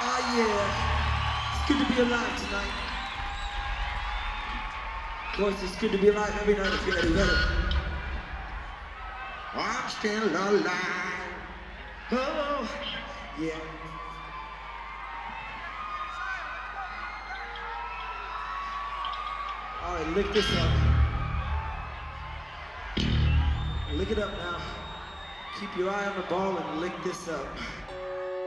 Oh yeah, it's good to be alive tonight. Of course, it's good to be alive every night if you're any better. I'm still alive. Oh, yeah. All right, lick this up. Lick it up now. Keep your eye on the ball and lick this up.